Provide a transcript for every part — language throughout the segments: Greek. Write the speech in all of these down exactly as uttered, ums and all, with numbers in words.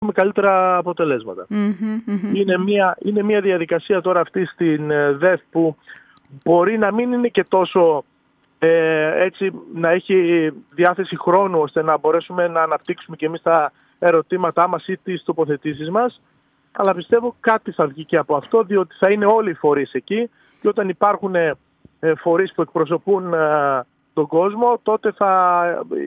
με καλύτερα αποτελέσματα. Mm-hmm, mm-hmm. Είναι, μια, είναι μια διαδικασία τώρα αυτή στην ΔΕΘ που μπορεί να μην είναι και τόσο ε, έτσι να έχει διάθεση χρόνου ώστε να μπορέσουμε να αναπτύξουμε και εμείς τα ερωτήματά μας ή τις τοποθετήσεις μας, αλλά πιστεύω κάτι θα βγει και από αυτό, διότι θα είναι όλοι οι φορείς εκεί και όταν υπάρχουν ε, φορείς που εκπροσωπούν ε, τον κόσμο, τότε θα...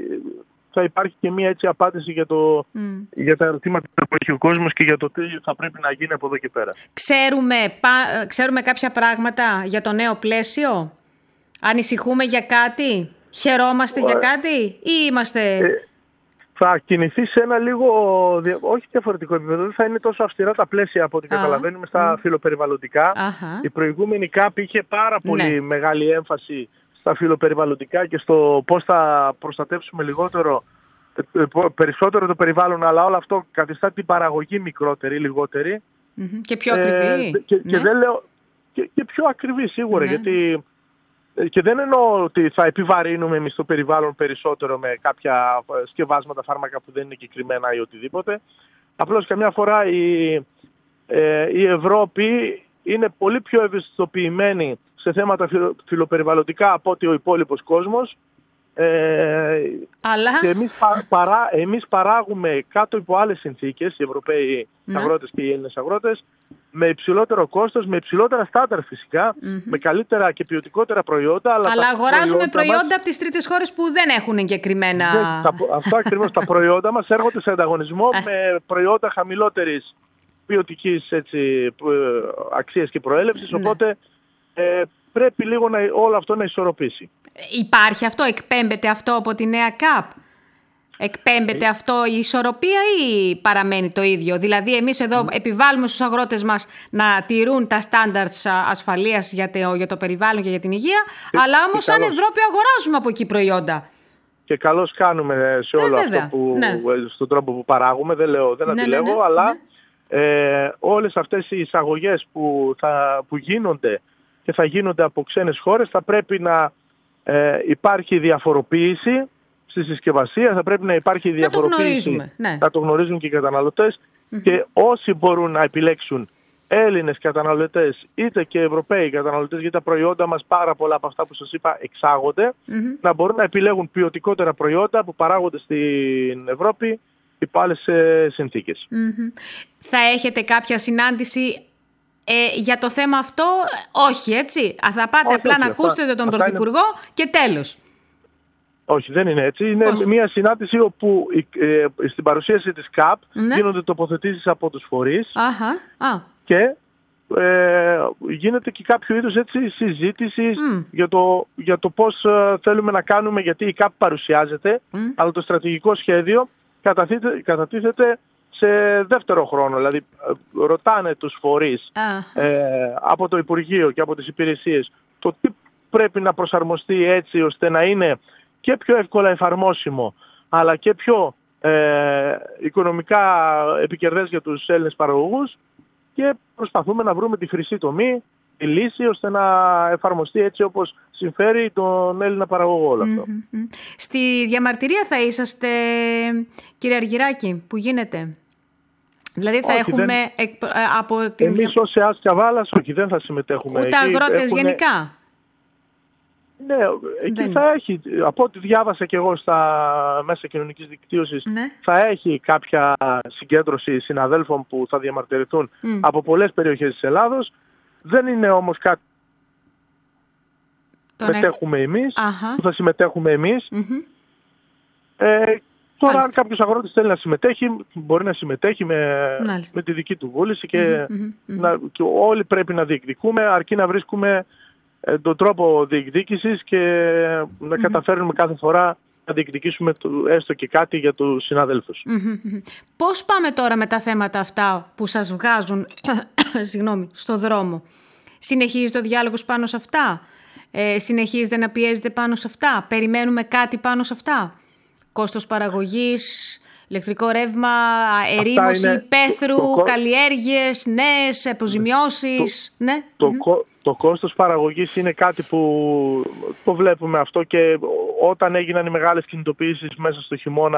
θα υπάρχει και μία έτσι απάντηση για, το, mm. για τα ερωτήματα που έχει ο κόσμος και για το τι θα πρέπει να γίνει από εδώ και πέρα. Ξέρουμε, πα, ξέρουμε κάποια πράγματα για το νέο πλαίσιο? Ανησυχούμε για κάτι? Χαιρόμαστε ε, για κάτι? Ή είμαστε... Ε, θα κινηθεί σε ένα λίγο, όχι διαφορετικό επίπεδο, δεν θα είναι τόσο αυστηρά τα πλαίσια από ό,τι ah. καταλαβαίνουμε στα mm. φιλοπεριβαλλοντικά. Uh-huh. Η προηγούμενη ΚΑΠ είχε πάρα πολύ ναι. μεγάλη έμφαση στα φιλοπεριβαλλοντικά και στο πώς θα προστατεύσουμε λιγότερο, περισσότερο το περιβάλλον, αλλά όλο αυτό καθιστά την παραγωγή μικρότερη, λιγότερη. Mm-hmm. Και πιο ακριβή. Ε, και, ναι. και, δεν λέω, και, και πιο ακριβή σίγουρα, ναι. γιατί και δεν εννοώ ότι θα επιβαρύνουμε εμείς το περιβάλλον περισσότερο με κάποια σκευάσματα, φάρμακα που δεν είναι κεκριμένα ή οτιδήποτε. Απλώς καμιά φορά η, ε, η Ευρώπη είναι πολύ πιο ευαισθητοποιημένη σε θέματα φιλοπεριβαλλοντικά από ότι ο υπόλοιπος κόσμος. Ε, Αλλά... Και εμείς, πα, παρά, εμείς παράγουμε κάτω υπό άλλες συνθήκες, οι Ευρωπαίοι ναι. αγρότες και οι Έλληνες αγρότες, με υψηλότερο κόστος, με υψηλότερα στάνταρ φυσικά, mm-hmm. με καλύτερα και ποιοτικότερα προϊόντα. Αλλά, αλλά αγοράζουμε προϊόντα μας... από τις τρίτες χώρες που δεν έχουν εγκεκριμένα... Αυτό ακριβώς, τα προϊόντα μας έρχονται σε ανταγωνισμό με προϊόντα χαμηλότερης ποιοτικής έτσι, αξίας και προέλευσης, ναι. οπότε... Ε, πρέπει λίγο να, όλο αυτό να ισορροπήσει. Υπάρχει αυτό, εκπέμπεται αυτό από τη νέα ΚΑΠ? Εκπέμπεται ε... αυτό η ισορροπία ή παραμένει το ίδιο? Δηλαδή εμείς εδώ mm. επιβάλλουμε στους αγρότες μας να τηρούν τα standards ασφαλείας για το, για το περιβάλλον και για την υγεία, ε, αλλά όμως σαν Ευρώπη αγοράζουμε από εκεί προϊόντα. Και καλώς κάνουμε σε όλο ε, αυτό που, ναι. στον τρόπο που παράγουμε, δεν, λέω, δεν ναι, αντιλέγω, ναι, ναι, αλλά ναι. Ε, όλες αυτές οι εισαγωγές που, θα, που γίνονται και θα γίνονται από ξένες χώρες, θα πρέπει να ε, υπάρχει διαφοροποίηση στη συσκευασία, θα πρέπει να υπάρχει να διαφοροποίηση, το ναι. θα το γνωρίζουν και οι καταναλωτές mm-hmm. και όσοι μπορούν να επιλέξουν Έλληνες καταναλωτές είτε και Ευρωπαίοι καταναλωτές, γιατί τα προϊόντα μας πάρα πολλά από αυτά που σας είπα εξάγονται, mm-hmm. να μπορούν να επιλέγουν ποιοτικότερα προϊόντα που παράγονται στην Ευρώπη υπό άλλες συνθήκες. Mm-hmm. Θα έχετε κάποια συνάντηση Ε, για το θέμα αυτό? Όχι, έτσι. Θα πάτε όχι, απλά όχι, να αυτά, ακούσετε τον Πρωθυπουργό είναι... και τέλος. Όχι, δεν είναι έτσι. Είναι Πώς? μια συνάντηση όπου ε, στην παρουσίαση της ΚΑΠ ναι. γίνονται τοποθετήσεις από τους φορείς Αχα. Α. και ε, γίνεται και κάποιο είδους έτσι, συζήτηση mm. για, το, για το πώς ε, θέλουμε να κάνουμε, γιατί η ΚΑΠ παρουσιάζεται, mm. αλλά το στρατηγικό σχέδιο κατατίθεται σε δεύτερο χρόνο. Δηλαδή ρωτάνε τους φορείς uh-huh. ε, από το Υπουργείο και από τις υπηρεσίες το τι πρέπει να προσαρμοστεί έτσι ώστε να είναι και πιο εύκολα εφαρμόσιμο αλλά και πιο ε, οικονομικά επικερδές για τους Έλληνες παραγωγούς, και προσπαθούμε να βρούμε τη χρυσή τομή, τη λύση ώστε να εφαρμοστεί έτσι όπως συμφέρει τον Έλληνα παραγωγό όλο αυτό. Mm-hmm. Στη διαμαρτυρία θα είσαστε, κύριε Αργυράκη, που γίνεται? Δηλαδή θα όχι, έχουμε δεν... εκ, από την... Εμείς ως ΕΑΣ Καβάλας όχι, δεν θα συμμετέχουμε. Ούτε εκεί, αγρότες έχουνε... γενικά? Ναι, εκεί δεν... θα έχει, από ό,τι διάβασα και εγώ στα μέσα κοινωνικής δικτύωσης, ναι. θα έχει κάποια συγκέντρωση συναδέλφων που θα διαμαρτυρηθούν mm. από πολλές περιοχές της Ελλάδος. Δεν είναι όμως κάτι που συμμετέχουμε εμείς, που θα συμμετέχουμε εμείς. Mm-hmm. Ε, Τώρα, αν κάποιος αγρότης θέλει να συμμετέχει, μπορεί να συμμετέχει με, με τη δική του βούληση και, mm-hmm, mm-hmm. Να, και όλοι πρέπει να διεκδικούμε, αρκεί να βρίσκουμε ε, τον τρόπο διεκδίκησης και να mm-hmm. καταφέρνουμε κάθε φορά να διεκδικήσουμε το, έστω και κάτι για τους συναδέλφους. Mm-hmm. Πώς πάμε τώρα με τα θέματα αυτά που σας βγάζουν συγγνώμη, στο δρόμο? Συνεχίζετε ο διάλογος πάνω σε αυτά? Ε, συνεχίζετε να πιέζετε πάνω σε αυτά? Περιμένουμε κάτι πάνω σε αυτά? Κόστος παραγωγής, ηλεκτρικό ρεύμα, ερήμωση υπαίθρου, το, το, καλλιέργειες, νέες αποζημιώσεις. Το, ναι. το, mm-hmm. το κόστος παραγωγής είναι κάτι που το βλέπουμε αυτό, και όταν έγιναν οι μεγάλες κινητοποιήσεις μέσα στο χειμώνα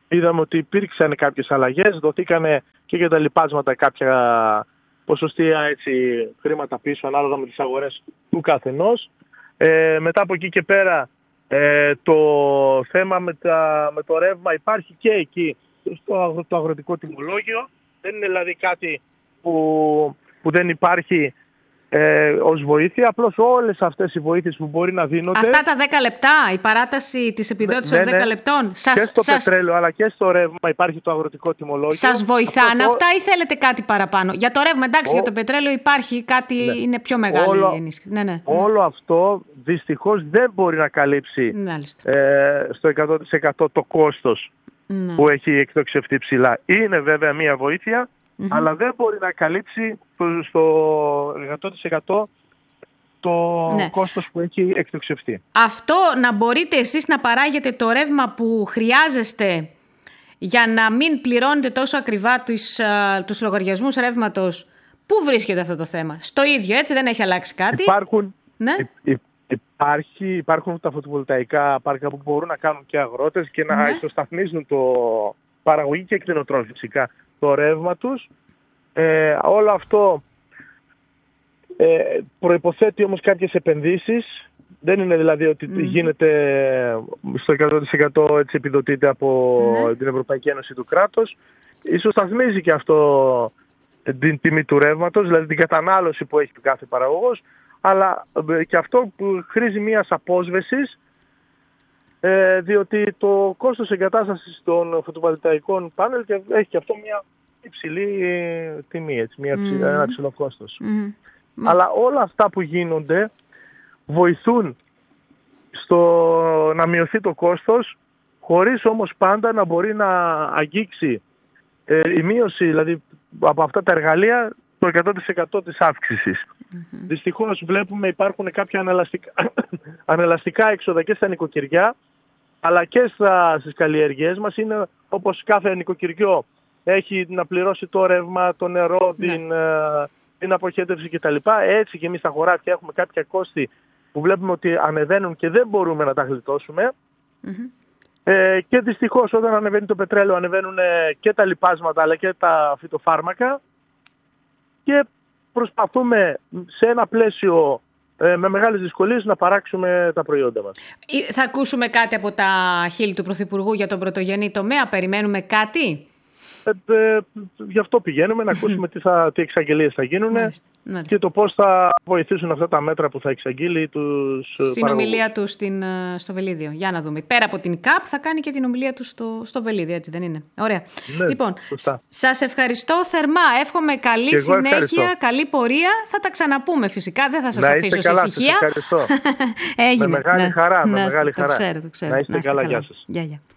είδαμε ότι υπήρξαν κάποιες αλλαγές, δοθήκανε και για τα λοιπάσματα κάποια ποσοστία έτσι, χρήματα πίσω ανάλογα με τις αγορές του καθενός. Ε, μετά από εκεί και πέρα ε, το θέμα με, τα, με το ρεύμα υπάρχει και εκεί στο το αγροτικό τιμολόγιο. Δεν είναι δηλαδή κάτι που, που δεν υπάρχει ε, ως βοήθεια. Απλώς όλες αυτές οι βοήθειες που μπορεί να δίνονται... Αυτά τα δέκα λεπτά, η παράταση της επιδότησης των ναι, ναι, δέκα λεπτών. Σας, και στο σας... πετρέλαιο αλλά και στο ρεύμα υπάρχει το αγροτικό τιμολόγιο. Σας βοηθάνε αυτό αυτά το... ή θέλετε κάτι παραπάνω? Για το ρεύμα, εντάξει, ο... για το πετρέλαιο υπάρχει κάτι, ναι. είναι πιο μεγάλη όλο... ενίσχυση. Ναι, ναι. Όλο αυτό δυστυχώς δεν μπορεί να καλύψει ε, στο εκατό τοις εκατό το κόστος ναι. που έχει εκτοξευτεί ψηλά. Είναι βέβαια μία βοήθεια, mm-hmm. αλλά δεν μπορεί να καλύψει στο εκατό τοις εκατό το ναι. κόστος που έχει εκτοξευτεί. Αυτό να μπορείτε εσείς να παράγετε το ρεύμα που χρειάζεστε για να μην πληρώνετε τόσο ακριβά τους, α, τους λογαριασμούς ρεύματος, πού βρίσκεται αυτό το θέμα? Στο ίδιο, έτσι, δεν έχει αλλάξει κάτι? Υπάρχουν, ναι. υ, υπάρχει, υπάρχουν τα φωτοβολταϊκά πάρκα που μπορούν να κάνουν και αγρότες και να ναι. ισοσταθμίζουν το παραγωγή και κτηνοτρόφοι φυσικά το ρεύμα τους. Ε, όλο αυτό ε, προϋποθέτει όμως κάποιες επενδύσεις. Δεν είναι δηλαδή ότι mm. γίνεται στο εκατό τοις εκατό έτσι επιδοτείται από mm. την Ευρωπαϊκή Ένωση του κράτους. Ισοσταθμίζει και αυτό την τιμή του ρεύματος, δηλαδή την κατανάλωση που έχει κάθε παραγωγός, αλλά και αυτό που χρήζει μιας απόσβεσης, ε, διότι το κόστος εγκατάστασης των φωτοβολταϊκών πάνελ έχει και αυτό μια υψηλή τιμή, έτσι, μια ψηλή, mm. ένα ψηλό κόστος. Mm. Αλλά όλα αυτά που γίνονται βοηθούν στο να μειωθεί το κόστος, χωρίς όμως πάντα να μπορεί να αγγίξει ε, η μείωση, δηλαδή από αυτά τα εργαλεία, το εκατό τοις εκατό της αύξησης. Mm-hmm. Δυστυχώς βλέπουμε υπάρχουν κάποια ανελαστικά, ανελαστικά έξοδα και στα νοικοκυριά, αλλά και στα, στις καλλιέργειές μας. Είναι όπως κάθε νοικοκυριό έχει να πληρώσει το ρεύμα, το νερό, ναι. την, την αποχέτευση κτλ. Έτσι και εμείς στα χωράφια έχουμε κάποια κόστη που βλέπουμε ότι ανεβαίνουν και δεν μπορούμε να τα γλιτώσουμε. Mm-hmm. Ε, και δυστυχώς όταν ανεβαίνει το πετρέλαιο ανεβαίνουν και τα λιπάσματα αλλά και τα φυτοφάρμακα και προσπαθούμε σε ένα πλαίσιο ε, με μεγάλες δυσκολίες να παράξουμε τα προϊόντα μας. Θα ακούσουμε κάτι από τα χείλη του Πρωθυπουργού για τον πρωτογενή τομέα? Περιμένουμε κάτι? Ε, ε, γι' αυτό πηγαίνουμε να ακούσουμε τι, θα, τι εξαγγελίες θα γίνουν μάλιστα, μάλιστα. και το πώς θα βοηθήσουν αυτά τα μέτρα που θα εξαγγείλει τους στην ομιλία του στην, στο Βελίδιο. Για να δούμε. Πέρα από την ΚΑΠ θα κάνει και την ομιλία του στο, στο Βελίδιο, έτσι δεν είναι? Ωραία. Ναι, λοιπόν, σας ευχαριστώ θερμά. Εύχομαι καλή συνέχεια, ευχαριστώ. Καλή πορεία. Θα τα ξαναπούμε φυσικά. Δεν θα σας να αφήσω καλά, σε ησυχία. Έγινε. Με μεγάλη χαρά. Με να, μεγάλη το χαρά. Ξέρω, το ξέρω. Να είστε να είστε καλά. καλά. Γεια σας. Γεια, γεια.